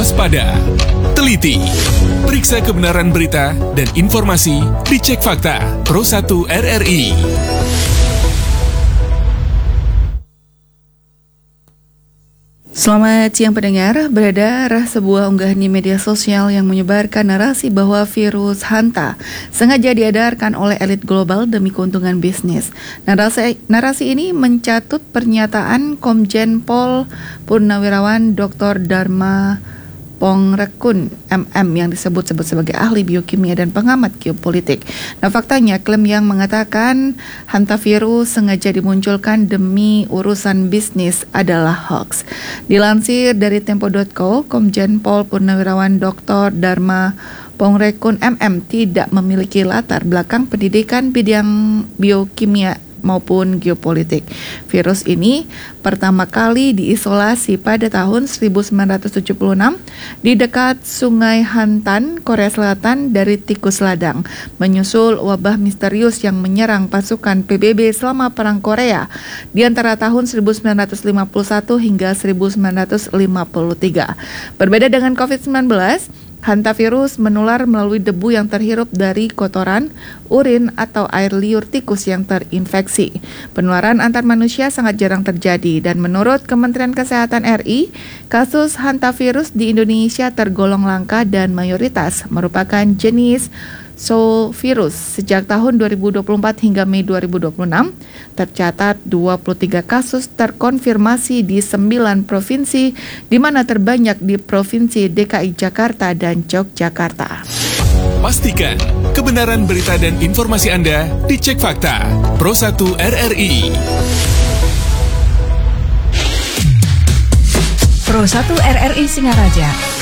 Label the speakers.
Speaker 1: waspada, teliti, periksa kebenaran berita dan informasi, dicek fakta. Pro 1 RRI.
Speaker 2: Selamat siang pendengar, beredar sebuah unggahan di media sosial yang menyebarkan narasi bahwa virus Hanta sengaja diedarkan oleh elit global demi keuntungan bisnis. Narasi ini mencatut pernyataan Komjen Pol Purnawirawan Dr. Dharma Pongrekun MM yang disebut-sebut sebagai ahli biokimia dan pengamat geopolitik. Nah, faktanya klaim yang mengatakan hantavirus sengaja dimunculkan demi urusan bisnis adalah hoax. Dilansir dari Tempo.co, Komjen Pol Purnawirawan Dr. Dharma Pongrekun MM tidak memiliki latar belakang pendidikan bidang biokimia maupun geopolitik. Virus ini pertama kali diisolasi pada tahun 1976 di dekat Sungai Hantan, Korea Selatan dari tikus ladang, menyusul wabah misterius yang menyerang pasukan PBB selama Perang Korea di antara tahun 1951 hingga 1953. Berbeda dengan COVID-19, hantavirus menular melalui debu yang terhirup dari kotoran, urin, atau air liur tikus yang terinfeksi. Penularan antar manusia sangat jarang terjadi dan menurut Kementerian Kesehatan RI, kasus hantavirus di Indonesia tergolong langka dan mayoritas merupakan jenis Zoovirus. Sejak tahun 2024 hingga Mei 2026, tercatat 23 kasus terkonfirmasi di 9 provinsi, di mana terbanyak di Provinsi DKI Jakarta dan Yogyakarta.
Speaker 1: Pastikan kebenaran berita dan informasi Anda dicek fakta. Pro 1 RRI.
Speaker 3: Pro 1 RRI Singaraja.